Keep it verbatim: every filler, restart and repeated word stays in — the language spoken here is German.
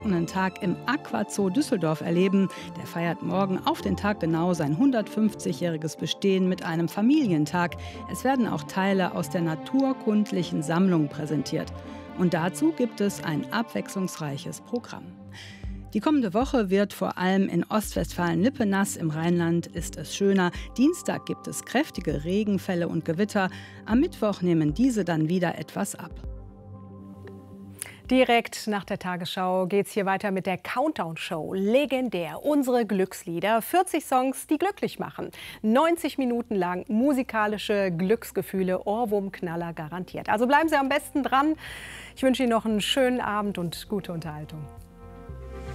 einen Tag im Aquazoo Düsseldorf erleben. Der feiert morgen auf den Tag genau sein hundertfünfzigjähriges Bestehen mit einem Familientag. Es werden auch Teile aus der naturkundlichen Sammlung präsentiert. Und dazu gibt es ein abwechslungsreiches Programm. Die kommende Woche wird vor allem in Ostwestfalen-Lippe nass, im Rheinland ist es schöner. Dienstag gibt es kräftige Regenfälle und Gewitter. Am Mittwoch nehmen diese dann wieder etwas ab. Direkt nach der Tagesschau geht's hier weiter mit der Countdown-Show. Legendär, unsere Glückslieder. vierzig Songs, die glücklich machen. neunzig Minuten lang musikalische Glücksgefühle, Ohrwurmknaller garantiert. Also bleiben Sie am besten dran. Ich wünsche Ihnen noch einen schönen Abend und gute Unterhaltung.